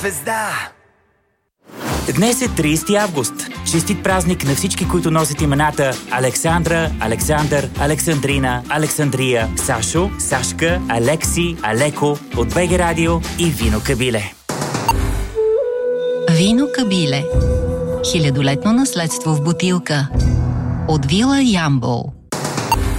Звезда! Днес е 30 август. Честит празник на всички, които носят имената Александра, Александър, Александрина, Александрия, Сашо, Сашка, Алекси, Алеко от БГ Радио и Вино Кабиле. Вино Кабиле. Хилядолетно наследство в бутилка. От Вила Ямбол.